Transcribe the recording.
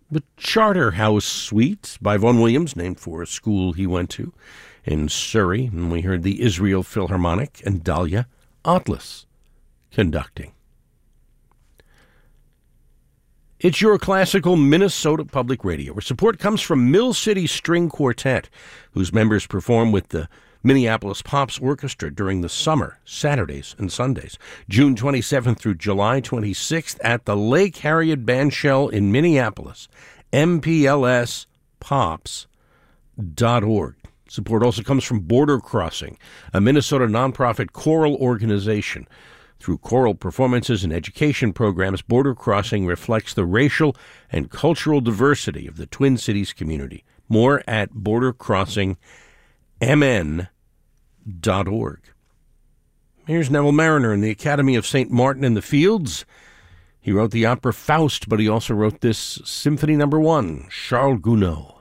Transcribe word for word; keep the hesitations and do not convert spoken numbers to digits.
The Charterhouse Suite by Vaughan Williams, named for a school he went to in Surrey. And we heard the Israel Philharmonic and Dahlia Atlas conducting. It's your classical Minnesota Public Radio, where support comes from Mill City String Quartet, whose members perform with the Minneapolis Pops Orchestra during the summer, Saturdays and Sundays, June twenty-seventh through July twenty-sixth at the Lake Harriet Bandshell in Minneapolis, m p l s pops dot org. Support also comes from Border Crossing, a Minnesota nonprofit choral organization. Through choral performances and education programs, Border Crossing reflects the racial and cultural diversity of the Twin Cities community. More at border crossing m n dot org. Here's Neville Mariner in the Academy of Saint Martin in the Fields. He wrote the opera Faust, but he also wrote this Symphony Number One, Charles Gounod.